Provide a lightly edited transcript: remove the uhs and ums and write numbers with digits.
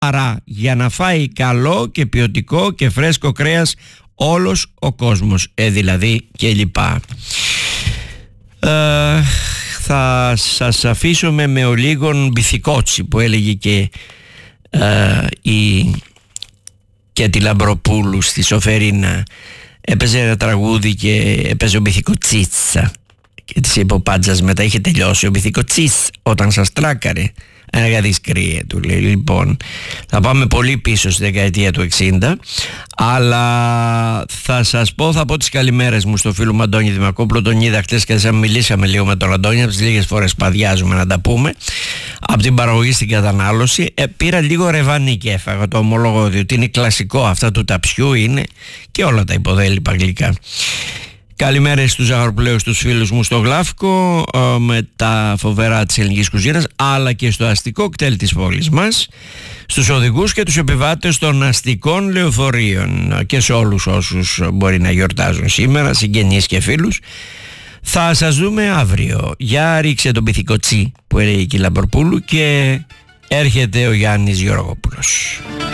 Άρα για να φάει καλό και ποιοτικό και φρέσκο κρέας όλος ο κόσμος, δηλαδή και λοιπά. Θα σας αφήσω με ο λίγον Μπιθικότσι που έλεγε και η Κέτη Λαμπροπούλου στη Σοφερίνα. Έπαιζε ένα τραγούδι και έπαιζε ο Μπιθικοτσίτσα και της είπε ο Πάντζας μετά, είχε τελειώσει ο Μπιθικοτσίτς όταν σας τράκαρε. Ένα δισκρύε του λέει. Λοιπόν, θα πάμε πολύ πίσω στη δεκαετία του 60, αλλά θα πω τις καλημέρες μου στο φίλο μου Αντώνη Δημακόπουλο. Τον είδα χτες και μιλήσαμε λίγο με τον Αντώνη, από τις λίγες φορές παδιάζουμε να τα πούμε, από την παραγωγή στην κατανάλωση. Πήρα λίγο ρεβανί και έφαγα, το ομολογώ, διότι είναι κλασικό αυτά του ταψιού, είναι και όλα τα υποδέλυπα γλυκά. Καλημέρες στους ζαχαροπλέους, τους φίλους μου στο Γλάφκο, με τα φοβερά της ελληνικής κουζίνας, αλλά και στο αστικό κτέλ της πόλης μας, στους οδηγούς και τους επιβάτες των αστικών λεωφορείων και σε όλους όσους μπορεί να γιορτάζουν σήμερα, συγγενείς και φίλους. Θα σας δούμε αύριο. Για ρίξε τον Μπιθικοτσί που έλεγε η Λαμπροπούλου και έρχεται ο Γιάννης Γεωργόπουλος.